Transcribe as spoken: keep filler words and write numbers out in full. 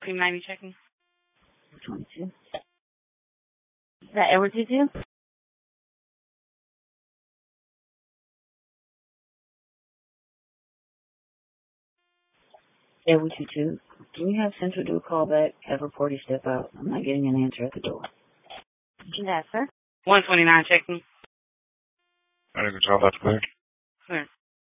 Cream ninety checking. twenty-two. Is that Edward two two? Edward two two. Can you have Central do a call back? Have reporter step out. I'm not getting an answer at the door. Yes, sir. one twenty-nine checking. I think it's all that's clear. Clear.